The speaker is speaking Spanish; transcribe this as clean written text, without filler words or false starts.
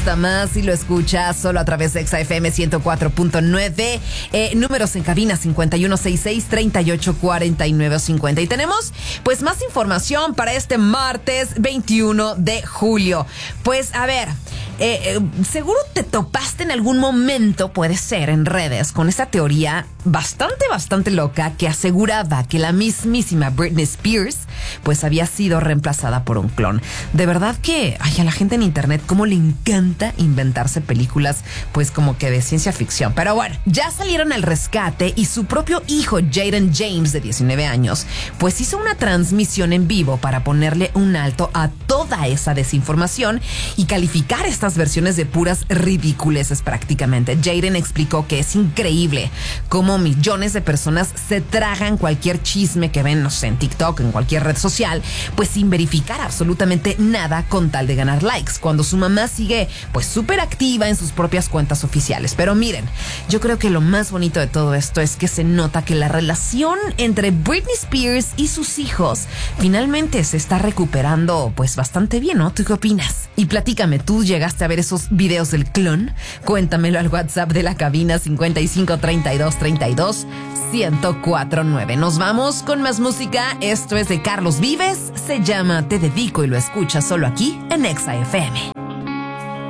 gusta más si lo escuchas solo a través de XFM 104.9. Números en cabina 5166-384950. Y tenemos pues más información para este martes 21 de julio. Pues a ver, seguro te topaste en algún momento, puede ser, en redes, con esta teoría bastante loca que aseguraba que la mismísima Britney Spears pues había sido reemplazada por un clon. De verdad que a la gente en internet cómo le encanta inventarse películas pues como que de ciencia ficción. Pero bueno, ya salieron al rescate y su propio hijo Jaden James, de 19 años, pues hizo una transmisión en vivo para ponerle un alto a toda esa desinformación y calificar estas versiones de puras ridiculeces prácticamente. Jaden explicó que es increíble cómo millones de personas se tragan cualquier chisme que ven, no sé, en TikTok, en cualquier red social, pues sin verificar absolutamente nada con tal de ganar likes, cuando su mamá sigue pues súper activa en sus propias cuentas oficiales. Pero miren, yo creo que lo más bonito de todo esto es que se nota que la relación entre Britney Spears y sus hijos finalmente se está recuperando pues bastante bien, ¿no? ¿Tú qué opinas? Y platícame, ¿tú llegaste a ver esos videos del clon? Cuéntamelo al WhatsApp de la cabina 5532321049. Nos vamos con más música. Esto es de Carlos Vives, se llama Te Dedico y lo escuchas solo aquí en XFM.